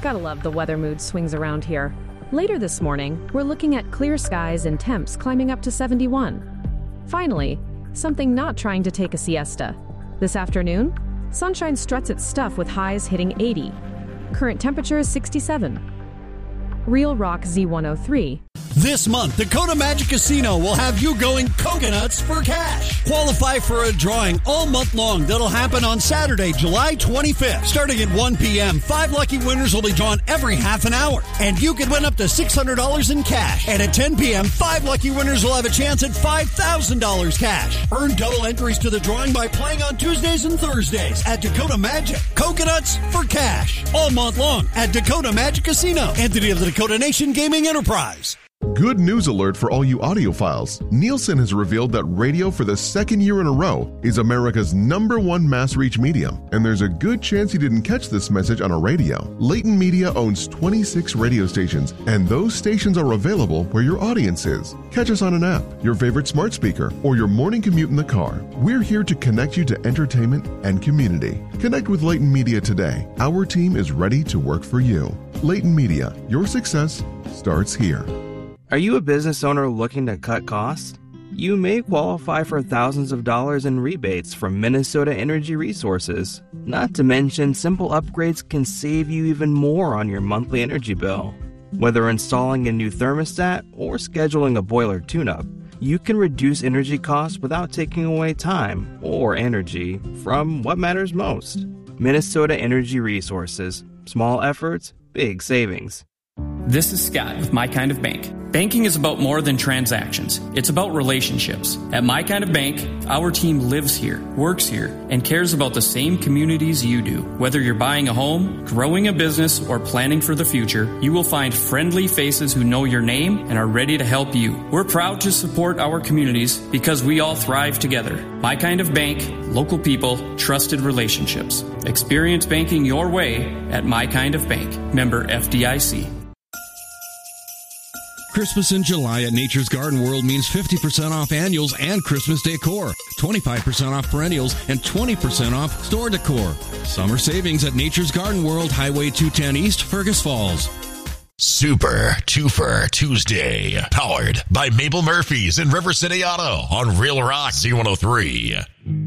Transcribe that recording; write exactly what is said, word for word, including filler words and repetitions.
Gotta love the weather mood swings around here. Later this morning, we're looking at clear skies and temps climbing up to seventy-one. Finally, something not trying to take a siesta. This afternoon, sunshine struts its stuff with highs hitting eighty. Current temperature is sixty-seven. Real Rock Z one oh three. This month, Dakota Magic Casino will have you going coconuts for cash. Qualify for a drawing all month long that'll happen on Saturday, July twenty-fifth. Starting at one p.m., five lucky winners will be drawn every half an hour. And you can win up to six hundred dollars in cash. And at ten p.m., five lucky winners will have a chance at five thousand dollars cash. Earn double entries to the drawing by playing on Tuesdays and Thursdays at Dakota Magic. Coconuts for cash. All month long at Dakota Magic Casino. Entity of the Dakota Nation Gaming Enterprise. Good news alert for all you audiophiles. Nielsen has revealed that radio for the second year in a row is America's number one mass reach medium. And there's a good chance you didn't catch this message on a radio. Leighton Media owns twenty-six radio stations, and those stations are available where your audience is. Catch us on an app, your favorite smart speaker, or your morning commute in the car. We're here to connect you to entertainment and community. Connect with Leighton Media today. Our team is ready to work for you. Leighton Media, your success starts here. Are you a business owner looking to cut costs? You may qualify for thousands of dollars in rebates from Minnesota Energy Resources. Not to mention, simple upgrades can save you even more on your monthly energy bill. Whether installing a new thermostat or scheduling a boiler tune-up, you can reduce energy costs without taking away time or energy from what matters most. Minnesota Energy Resources. Small efforts, big savings. This is Scott with My Kind of Bank. Banking is about more than transactions. It's about relationships. At My Kind of Bank, our team lives here, works here, and cares about the same communities you do. Whether you're buying a home, growing a business, or planning for the future, you will find friendly faces who know your name and are ready to help you. We're proud to support our communities because we all thrive together. My Kind of Bank, local people, trusted relationships. Experience banking your way at My Kind of Bank. Member F D I C. Christmas in July at Nature's Garden World means fifty percent off annuals and Christmas decor, twenty-five percent off perennials, and twenty percent off store decor. Summer savings at Nature's Garden World, Highway two ten East, Fergus Falls. Super Twofer Tuesday, powered by Mabel Murphy's and River City Auto on Real Rock Z one oh three.